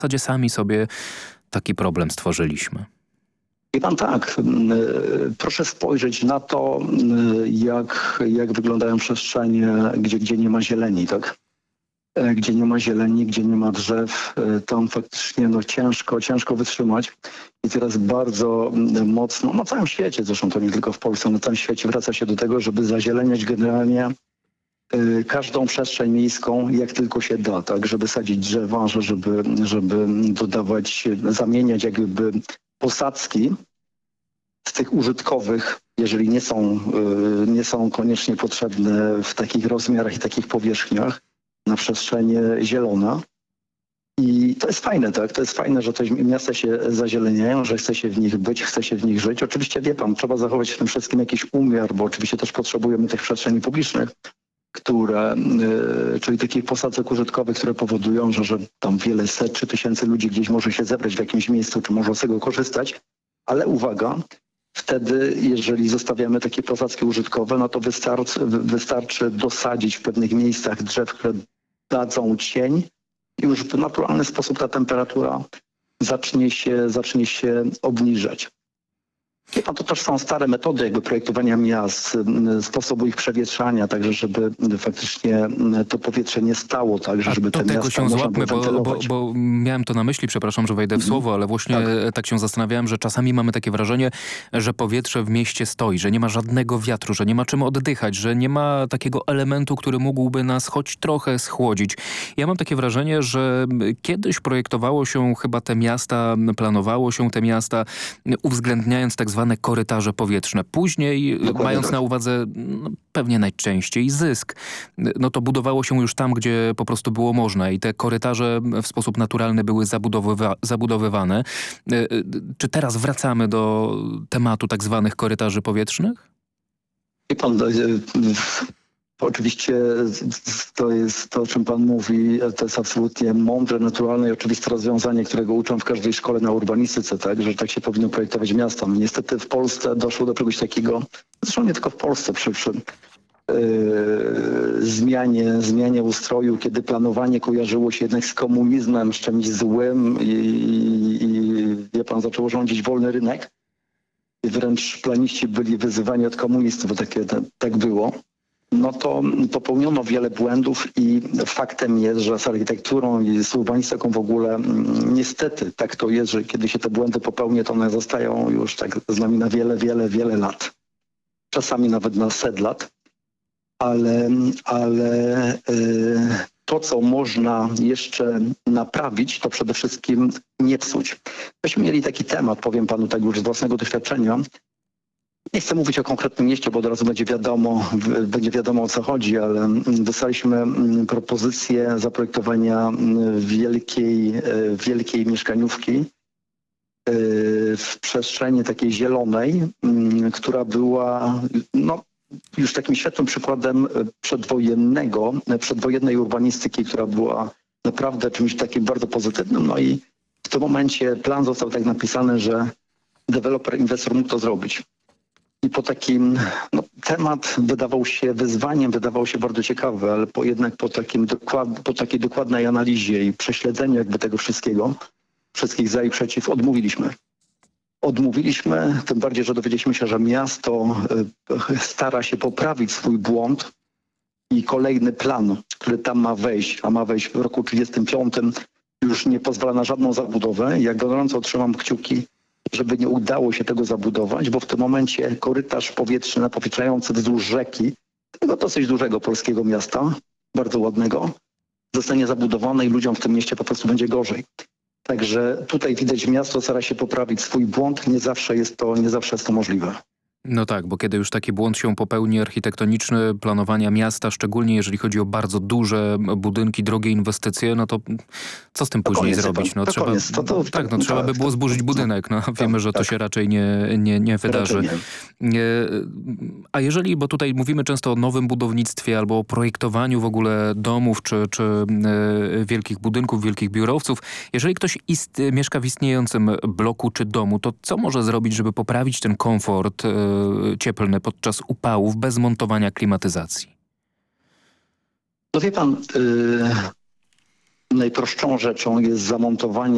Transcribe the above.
zasadzie sami sobie taki problem stworzyliśmy. Wie pan tak, proszę spojrzeć na to, jak wyglądają przestrzenie, gdzie nie ma zieleni, tak? Gdzie nie ma zieleni, gdzie nie ma drzew, tam faktycznie ciężko wytrzymać. I teraz bardzo mocno, na całym świecie, zresztą to nie tylko w Polsce, na całym świecie wraca się do tego, żeby zazieleniać generalnie każdą przestrzeń miejską, jak tylko się da, tak? Żeby sadzić drzewa, żeby dodawać, zamieniać jakby posadzki z tych użytkowych, jeżeli nie są koniecznie potrzebne w takich rozmiarach i takich powierzchniach, na przestrzenie zielona. I to jest fajne, tak? To jest fajne, że te miasta się zazieleniają, że chce się w nich być, chce się w nich żyć. Oczywiście wie pan, trzeba zachować w tym wszystkim jakiś umiar, bo oczywiście też potrzebujemy tych przestrzeni publicznych, czyli takich posadzek użytkowych, które powodują, że tam wiele set czy tysięcy ludzi gdzieś może się zebrać w jakimś miejscu, czy może z tego korzystać. Ale uwaga, wtedy, jeżeli zostawiamy takie posadzki użytkowe, no to wystarczy dosadzić w pewnych miejscach drzew, które dadzą cień i już w naturalny sposób ta temperatura zacznie się obniżać. Wie pan, to też są stare metody jakby projektowania miast, sposobu ich przewietrzania, także żeby faktycznie to powietrze nie stało tak, żeby te miasta się można złapmy, było wentylować. bo miałem to na myśli, przepraszam, że wejdę w słowo, ale właśnie tak się zastanawiałem, że czasami mamy takie wrażenie, że powietrze w mieście stoi, że nie ma żadnego wiatru, że nie ma czym oddychać, że nie ma takiego elementu, który mógłby nas choć trochę schłodzić. Ja mam takie wrażenie, że kiedyś projektowało się chyba te miasta, planowało się te miasta, uwzględniając tak zwane korytarze powietrzne. Później, mając na uwadze pewnie najczęściej zysk, no to budowało się już tam, gdzie po prostu było można i te korytarze w sposób naturalny były zabudowywane. Czy teraz wracamy do tematu tak zwanych korytarzy powietrznych? Wie pan, oczywiście to jest to, o czym pan mówi, to jest absolutnie mądre, naturalne i oczywiste rozwiązanie, którego uczą w każdej szkole na urbanistyce, tak, że tak się powinno projektować miasta. No, niestety w Polsce doszło do czegoś takiego, zresztą nie tylko w Polsce, przy zmianie ustroju, kiedy planowanie kojarzyło się jednak z komunizmem, z czymś złym i wie pan, zaczęło rządzić wolny rynek. I wręcz planiści byli wyzywani od komunistów, bo tak było. No to popełniono wiele błędów i faktem jest, że z architekturą i z urbanistyką w ogóle niestety tak to jest, że kiedy się te błędy popełni, to one zostają już tak z nami na wiele lat. Czasami nawet na 100 lat. Ale to, co można jeszcze naprawić, to przede wszystkim nie psuć. Myśmy mieli taki temat, powiem panu tak już z własnego doświadczenia. Nie chcę mówić o konkretnym mieście, bo od razu będzie wiadomo o co chodzi, ale dostaliśmy propozycję zaprojektowania wielkiej mieszkaniówki w przestrzeni takiej zielonej, która była już takim świetnym przykładem przedwojennej urbanistyki, która była naprawdę czymś takim bardzo pozytywnym. No i w tym momencie plan został tak napisany, że deweloper, inwestor mógł to zrobić. I po takim, temat wydawał się wyzwaniem, wydawał się bardzo ciekawy, ale jednak po takiej dokładnej analizie i prześledzeniu jakby tego wszystkich za i przeciw, odmówiliśmy, tym bardziej, że dowiedzieliśmy się, że miasto stara się poprawić swój błąd i kolejny plan, który tam ma wejść, a ma wejść w roku 1935, już nie pozwala na żadną zabudowę. Ja gorąco trzymam kciuki, żeby nie udało się tego zabudować, bo w tym momencie korytarz powietrzny napowietrzający wzdłuż rzeki, tego dosyć dużego polskiego miasta, bardzo ładnego, zostanie zabudowany i ludziom w tym mieście po prostu będzie gorzej. Także tutaj widać, miasto stara się poprawić swój błąd, nie zawsze jest to możliwe. No tak, bo kiedy już taki błąd się popełni architektoniczny, planowania miasta, szczególnie jeżeli chodzi o bardzo duże budynki, drogie inwestycje, no to co z tym później zrobić? No, trzeba by było zburzyć budynek. No, wiemy, że to się raczej nie wydarzy. A jeżeli, bo tutaj mówimy często o nowym budownictwie albo o projektowaniu w ogóle domów czy wielkich budynków, wielkich biurowców, jeżeli ktoś mieszka w istniejącym bloku czy domu, to co może zrobić, żeby poprawić ten komfort cieplny podczas upałów bez montowania klimatyzacji? No wie pan, najprostszą rzeczą jest zamontowanie